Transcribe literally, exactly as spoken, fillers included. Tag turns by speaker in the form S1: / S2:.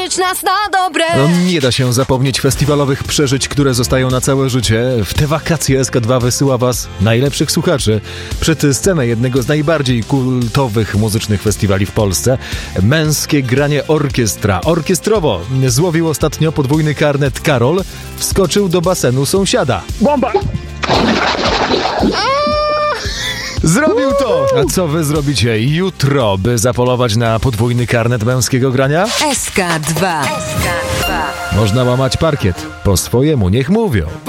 S1: nauczyć nas na dobre.
S2: No, nie da się zapomnieć festiwalowych przeżyć, które zostają na całe życie. W te wakacje S K dwa wysyła was, najlepszych słuchaczy, przed scenę jednego z najbardziej kultowych muzycznych festiwali w Polsce. Męskie granie orkiestra. Orkiestrowo złowił ostatnio podwójny karnet Karol. Wskoczył do basenu sąsiada.
S3: Bomba!
S2: Zrobił to! A co wy zrobicie jutro, by zapolować na podwójny karnet męskiego grania?
S1: S K dwa. S K dwa.
S2: Można łamać parkiet. Po swojemu, niech mówią.